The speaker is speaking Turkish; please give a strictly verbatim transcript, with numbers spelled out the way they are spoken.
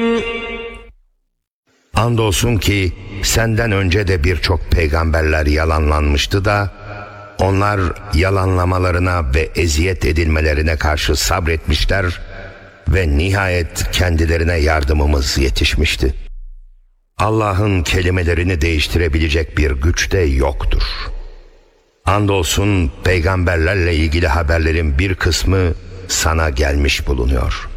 Andolsun ki senden önce de birçok peygamberler yalanlanmıştı da onlar yalanlamalarına ve eziyet edilmelerine karşı sabretmişler ve nihayet kendilerine yardımımız yetişmişti. Allah'ın kelimelerini değiştirebilecek bir güç de yoktur. Andolsun peygamberlerle ilgili haberlerin bir kısmı sana gelmiş bulunuyor.